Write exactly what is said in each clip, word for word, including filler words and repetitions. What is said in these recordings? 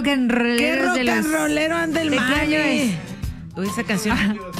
and rollero. ¿Qué rock de los... and rollero anda el ¿De qué Manny? año es? Uy, esa canción.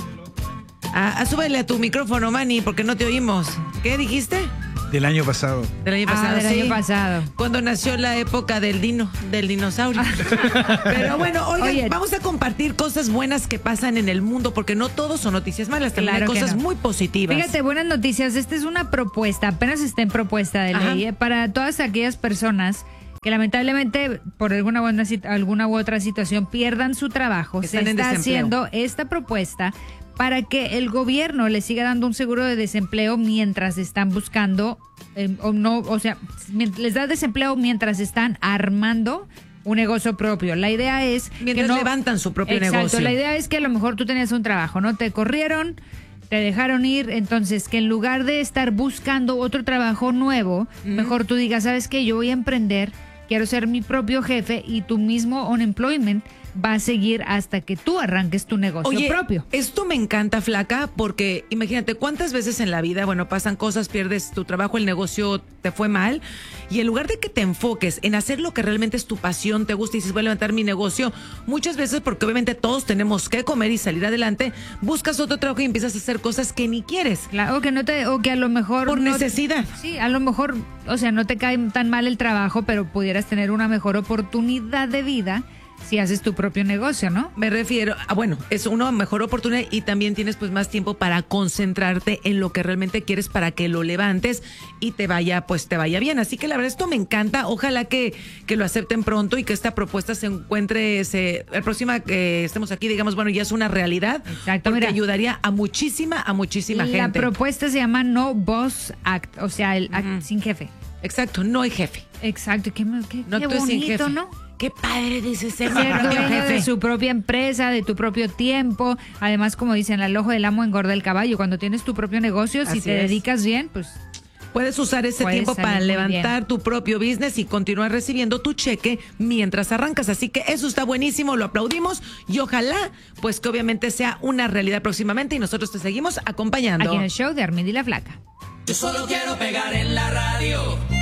Ah, ah, súbele a tu micrófono, Manny, porque no te oímos. ¿Qué dijiste? Del año pasado. Del año Ah, pasado, del sí. año pasado. Cuando nació la época del dino, del dinosaurio. Pero bueno, oigan, Oye. vamos a compartir cosas buenas que pasan en el mundo, porque no todo son noticias malas, también Claro hay que cosas no. muy positivas. Fíjate, buenas noticias. Esta es una propuesta, apenas está en propuesta de Ajá. ley, eh, para todas aquellas personas que lamentablemente por alguna, buena, sit- alguna u otra situación pierdan su trabajo. Están Se en está desempleo. haciendo esta propuesta para que el gobierno le siga dando un seguro de desempleo mientras están buscando, eh, o no, o sea, mien- les da desempleo mientras están armando un negocio propio. La idea es Mientras que no levantan su propio Exacto, negocio. la idea es que a lo mejor tú tenías un trabajo, ¿no? Te corrieron, te dejaron ir, entonces que en lugar de estar buscando otro trabajo nuevo, Mm. mejor tú digas, ¿sabes qué? Yo voy a emprender, quiero ser mi propio jefe y tu mismo unemployment va a seguir hasta que tú arranques tu negocio Oye, propio. esto me encanta, Flaca, porque imagínate cuántas veces en la vida, bueno, pasan cosas, pierdes tu trabajo, el negocio te fue mal, y en lugar de que te enfoques en hacer lo que realmente es tu pasión, te gusta y dices, voy a levantar mi negocio, muchas veces, porque obviamente todos tenemos que comer y salir adelante, buscas otro trabajo y empiezas a hacer cosas que ni quieres. Claro, o que no te, o que a lo mejor Por no- necesidad. Sí, a lo mejor, o sea, no te cae tan mal el trabajo, pero pudieras tener una mejor oportunidad de vida si haces tu propio negocio, ¿no? Me refiero a, bueno, es una mejor oportunidad y también tienes pues más tiempo para concentrarte en lo que realmente quieres para que lo levantes y te vaya, pues te vaya bien. Así que la verdad esto me encanta. Ojalá que, que lo acepten pronto y que esta propuesta se encuentre, se, la próxima que estemos aquí, digamos, bueno, ya es una realidad. Exacto, porque mira. ayudaría a muchísima, a muchísima La gente. propuesta se llama No Boss Act, o sea, el act sin jefe. Exacto, no hay jefe. Exacto, qué, qué, No qué actúes sin bonito, jefe. ¿no? Qué padre dice ser mi Ser propio dueño jefe. de su propia empresa, de tu propio tiempo. Además, como dicen, al ojo del amo engorda el caballo. Cuando tienes tu propio negocio, si Así te es. dedicas bien, pues Puedes usar ese Puedes tiempo para salir muy levantar tu propio business y continuar recibiendo tu cheque mientras arrancas. Así que eso está buenísimo, lo aplaudimos y ojalá, pues que obviamente sea una realidad próximamente y nosotros te seguimos acompañando. aquí en el show de Armida y la Flaca. Yo solo quiero pegar en la radio.